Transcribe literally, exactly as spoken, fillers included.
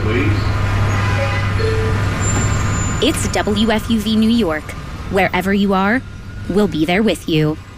please. It's W F U V New York. Wherever you are, we'll be there with you.